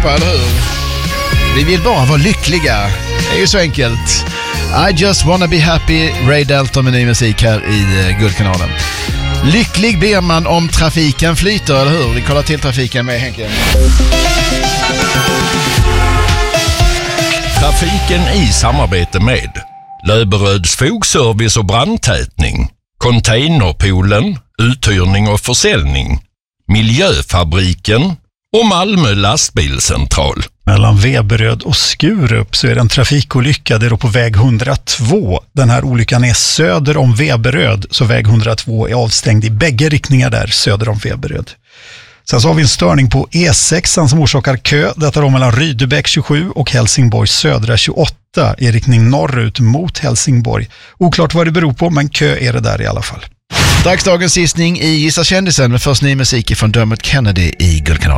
allihopa, eller hur? Vi vill bara vara lyckliga. Det är ju så enkelt. I just wanna be happy. Ray Dalton med ny musik här i Guldkanalen. Lycklig blir man om trafiken flyter, eller hur? Vi kollar till trafiken med Henke. Trafiken i samarbete med Löberöds fogservice och brandtätning, Containerpoolen, uthyrning och försäljning, Miljöfabriken och Malmö lastbilscentral. Mellan Veberöd och Skurup så är det en trafikolycka där på väg 102. Den här olyckan är söder om Veberöd, så väg 102 är avstängd i bägge riktningar där söder om Veberöd. Sen så har vi en störning på E6 som orsakar kö. Detta är mellan Rydebäck 27 och Helsingborg södra 28 i riktning norrut mot Helsingborg. Oklart vad det beror på, men kö är det där i alla fall. Dagens gissning i Gissa kändisen med först ny musik från Dermot Kennedy i Guldkanalen.